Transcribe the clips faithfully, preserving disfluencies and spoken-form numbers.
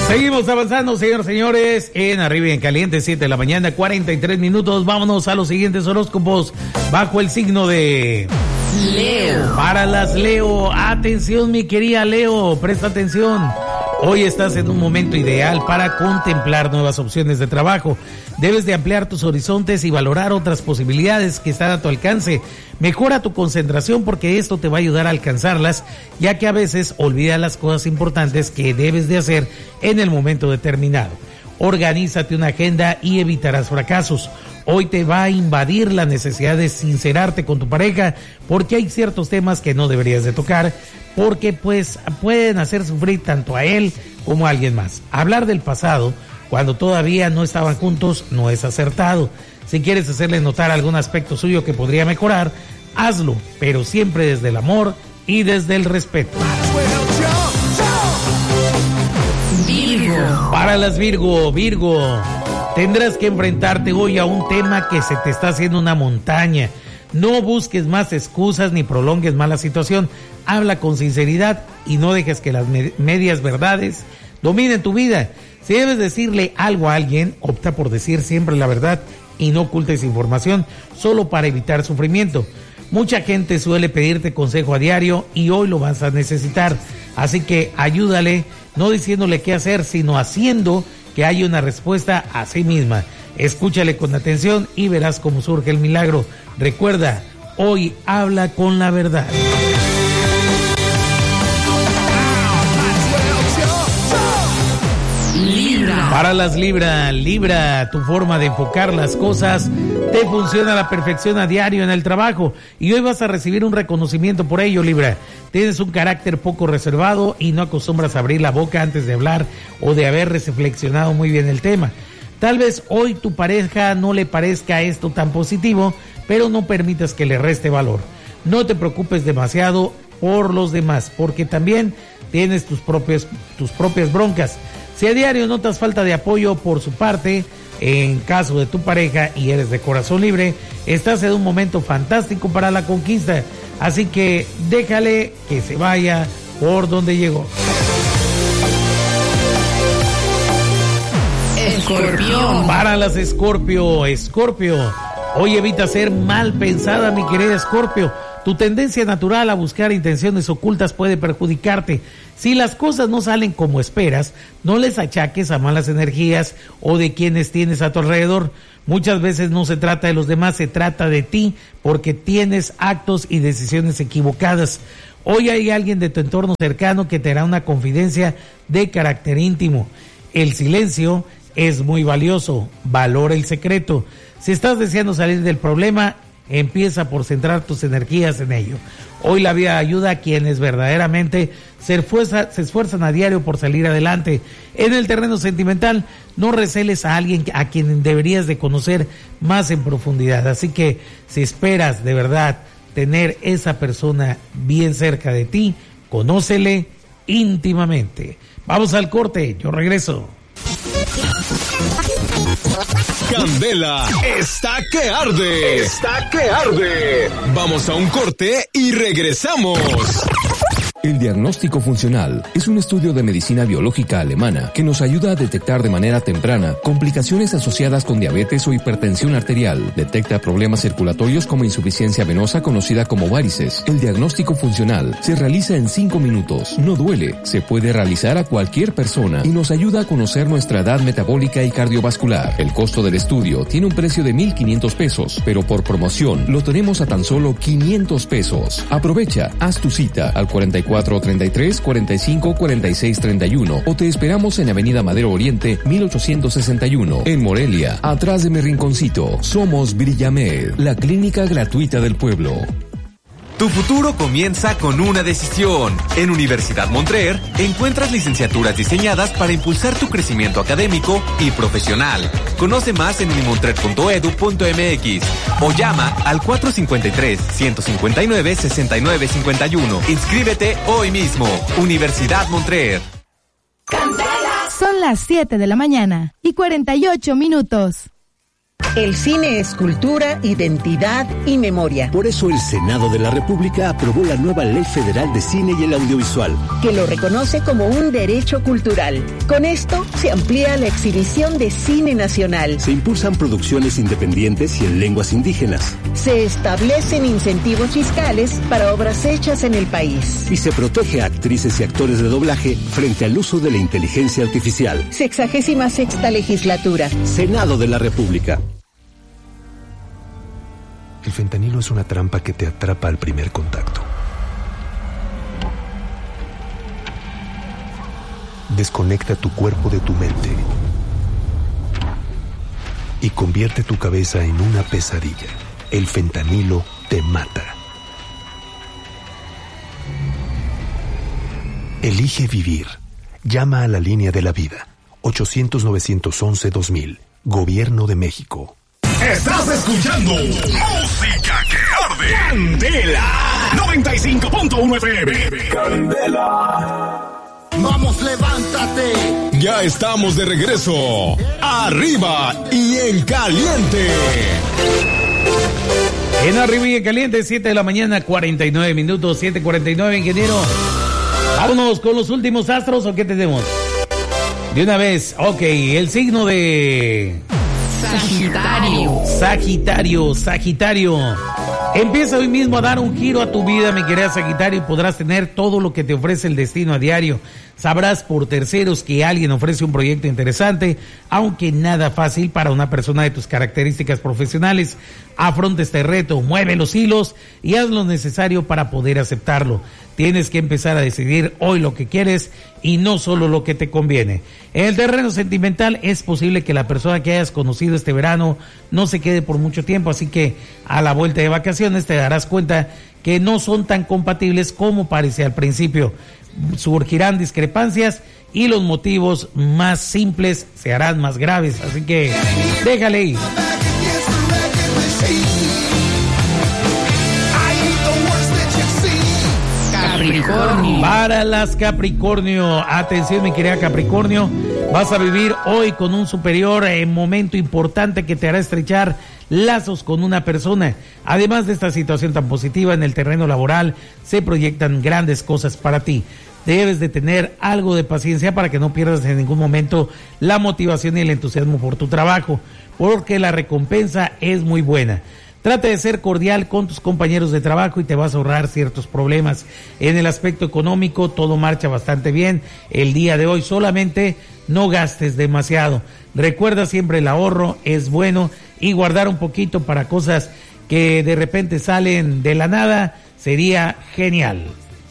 Seguimos avanzando, señores, señores, en Arriba y en Caliente, siete de la mañana, cuarenta y tres minutos. Vámonos a los siguientes horóscopos bajo el signo de Leo. Para las Leo, atención, mi querida Leo, presta atención. Hoy estás en un momento ideal para contemplar nuevas opciones de trabajo. Debes de ampliar tus horizontes y valorar otras posibilidades que están a tu alcance. Mejora tu concentración porque esto te va a ayudar a alcanzarlas, ya que a veces olvidas las cosas importantes que debes de hacer en el momento determinado. Organízate una agenda y evitarás fracasos. Hoy te va a invadir la necesidad de sincerarte con tu pareja porque hay ciertos temas que no deberías de tocar porque pues pueden hacer sufrir tanto a él como a alguien más. Hablar del pasado cuando todavía no estaban juntos no es acertado. Si quieres hacerle notar algún aspecto suyo que podría mejorar, hazlo, pero siempre desde el amor y desde el respeto. Virgo. Para las Virgo, Virgo, tendrás que enfrentarte hoy a un tema que se te está haciendo una montaña. No busques más excusas ni prolongues más la situación. Habla con sinceridad y no dejes que las med- medias verdades dominen tu vida. Si debes decirle algo a alguien, opta por decir siempre la verdad y no ocultes información solo para evitar sufrimiento. Mucha gente suele pedirte consejo a diario y hoy lo vas a necesitar. Así que ayúdale, no diciéndole qué hacer, sino haciendo que haya una respuesta a sí misma. Escúchale con atención y verás cómo surge el milagro. Recuerda, hoy habla con la verdad. Libra. Para las Libra, Libra, tu forma de enfocar las cosas te funciona a la perfección a diario en el trabajo y hoy vas a recibir un reconocimiento por ello, Libra. Tienes un carácter poco reservado y no acostumbras a abrir la boca antes de hablar o de haber reflexionado muy bien el tema. Tal vez hoy tu pareja no le parezca esto tan positivo, pero no permitas que le reste valor. No te preocupes demasiado por los demás, porque también tienes tus propias, tus propias broncas. Si a diario notas falta de apoyo por su parte, en caso de tu pareja y eres de corazón libre, estás en un momento fantástico para la conquista. Así que déjale que se vaya por donde llegó. Escorpión. Para las Escorpio, Escorpio, hoy evita ser mal pensada, mi querida Escorpio. Tu tendencia natural a buscar intenciones ocultas puede perjudicarte. Si las cosas no salen como esperas, no les achaques a malas energías o de quienes tienes a tu alrededor. Muchas veces no se trata de los demás, se trata de ti, porque tienes actos y decisiones equivocadas. Hoy hay alguien de tu entorno cercano que te hará una confidencia de carácter íntimo. El silencio es muy valioso, valora el secreto. Si estás deseando salir del problema, empieza por centrar tus energías en ello. Hoy la vida ayuda a quienes verdaderamente se, esfuerza, se esfuerzan a diario por salir adelante. En el terreno sentimental, no receles a alguien a quien deberías de conocer más en profundidad. Así que si esperas de verdad tener esa persona bien cerca de ti, conócele íntimamente. Vamos al corte, yo regreso. Candela está que arde. Está que arde. Vamos a un corte y regresamos. El diagnóstico funcional es un estudio de medicina biológica alemana que nos ayuda a detectar de manera temprana complicaciones asociadas con diabetes o hipertensión arterial. Detecta problemas circulatorios como insuficiencia venosa conocida como varices. El diagnóstico funcional se realiza en cinco minutos. No duele, se puede realizar a cualquier persona y nos ayuda a conocer nuestra edad metabólica y cardiovascular. El costo del estudio tiene un precio de mil quinientos pesos, pero por promoción lo tenemos a tan solo quinientos pesos. Aprovecha, haz tu cita al cuarenta y cuatro treinta y tres cuarenta y cinco cuarenta y seis treinta y uno o te esperamos en Avenida Madero Oriente mil ochocientos sesenta y uno en Morelia, atrás de mi rinconcito. Somos Brillamed, la clínica gratuita del pueblo. Tu futuro comienza con una decisión. En Universidad Montrer encuentras licenciaturas diseñadas para impulsar tu crecimiento académico y profesional. Conoce más en unimontrer punto edu punto mx o llama al cuatro cinco tres, uno cinco nueve, seis nueve cinco uno. Inscríbete hoy mismo. Universidad Montrer. Son las siete de la mañana y cuarenta y ocho minutos. El cine es cultura, identidad y memoria. Por eso el Senado de la República aprobó la nueva Ley Federal de Cine y el Audiovisual, que lo reconoce como un derecho cultural. Con esto se amplía la exhibición de cine nacional. Se impulsan producciones independientes y en lenguas indígenas. Se establecen incentivos fiscales para obras hechas en el país. Y se protege a actrices y actores de doblaje frente al uso de la inteligencia artificial. Sexagésima sexta legislatura. Senado de la República. El fentanilo es una trampa que te atrapa al primer contacto. Desconecta tu cuerpo de tu mente y convierte tu cabeza en una pesadilla. El fentanilo te mata. Elige vivir. Llama a la línea de la vida. ochocientos, novecientos once, dos mil. Gobierno de México. Estás escuchando Música que Arde. Candela noventa y cinco punto uno F M. Candela. Vamos, levántate. Ya estamos de regreso. Arriba y en caliente. En Arriba y en caliente, siete de la mañana, cuarenta y nueve minutos, siete cuarenta y nueve, ingeniero. Vámonos con los últimos astros, ¿o qué tenemos? De una vez, ok, el signo de... Sagitario. Sagitario, Sagitario. Empieza hoy mismo a dar un giro a tu vida, mi querida Sagitario, y podrás tener todo lo que te ofrece el destino a diario. Sabrás por terceros que alguien ofrece un proyecto interesante, aunque nada fácil para una persona de tus características profesionales. Afronta este reto, mueve los hilos y haz lo necesario para poder aceptarlo. Tienes que empezar a decidir hoy lo que quieres y no solo lo que te conviene. En el terreno sentimental es posible que la persona que hayas conocido este verano no se quede por mucho tiempo, así que a la vuelta de vacaciones te darás cuenta que no son tan compatibles como parecía al principio. Surgirán discrepancias y los motivos más simples se harán más graves, así que déjale ir. Capricornio. Para las Capricornio, atención mi querida Capricornio, vas a vivir hoy con un superior en momento importante que te hará estrechar lazos con una persona. Además de esta situación tan positiva en el terreno laboral, se proyectan grandes cosas para ti. Debes de tener algo de paciencia para que no pierdas en ningún momento la motivación y el entusiasmo por tu trabajo, porque la recompensa es muy buena. Trata de ser cordial con tus compañeros de trabajo y te vas a ahorrar ciertos problemas. En el aspecto económico todo marcha bastante bien el día de hoy, solamente no gastes demasiado. Recuerda siempre el ahorro es bueno y guardar un poquito para cosas que de repente salen de la nada sería genial.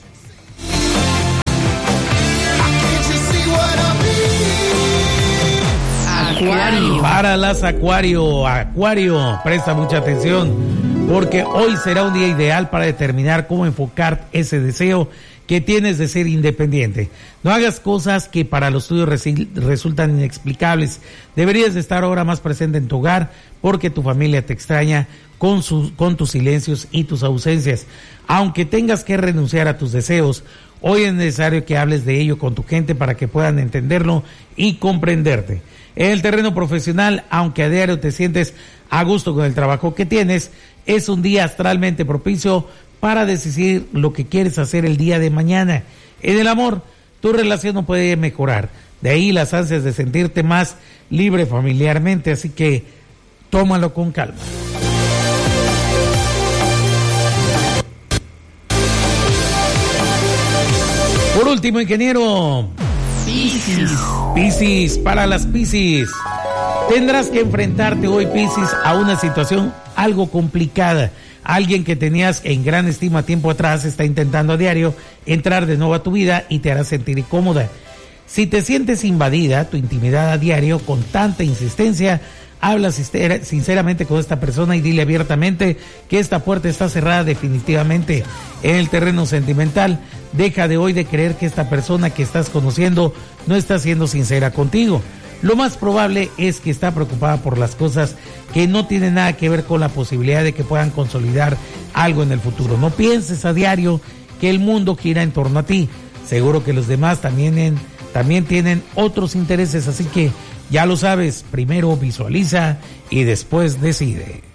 Acuario. Para las Acuario, Acuario, presta mucha atención porque hoy será un día ideal para determinar cómo enfocar ese deseo que tienes de ser independiente. No hagas cosas que para los tuyos resi- resultan inexplicables. Deberías de estar ahora más presente en tu hogar porque tu familia te extraña con, sus, con tus silencios y tus ausencias. Aunque tengas que renunciar a tus deseos, hoy es necesario que hables de ello con tu gente para que puedan entenderlo y comprenderte. En el terreno profesional, aunque a diario te sientes a gusto con el trabajo que tienes, es un día astralmente propicio para decidir lo que quieres hacer el día de mañana. En el amor, tu relación no puede mejorar. De ahí las ansias de sentirte más libre familiarmente, así que tómalo con calma. Por último, ingeniero. Piscis. Piscis, para las Piscis. Tendrás que enfrentarte hoy, Piscis, a una situación algo complicada. Alguien que tenías en gran estima tiempo atrás está intentando a diario entrar de nuevo a tu vida y te hará sentir incómoda. Si te sientes invadida, tu intimidad a diario con tanta insistencia, habla sinceramente con esta persona y dile abiertamente que esta puerta está cerrada definitivamente. En el terreno sentimental, deja de hoy de creer que esta persona que estás conociendo no está siendo sincera contigo. Lo más probable es que está preocupada por las cosas que no tienen nada que ver con la posibilidad de que puedan consolidar algo en el futuro. No pienses a diario que el mundo gira en torno a ti. Seguro que los demás también, en, también tienen otros intereses, así que Ya lo sabes, primero visualiza y después decide.